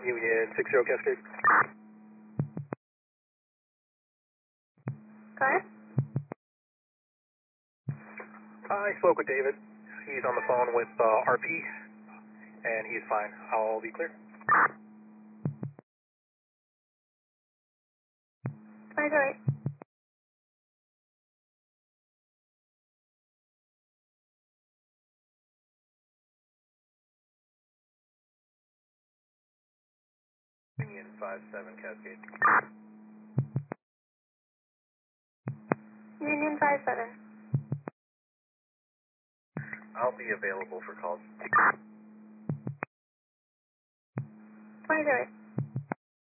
Union 60 Cascade. Go ahead. I spoke with David. He's on the phone with RP, and he's fine. I'll be clear. 2008. Union 57 Cascade. Union 57. I'll be available for calls. 2008.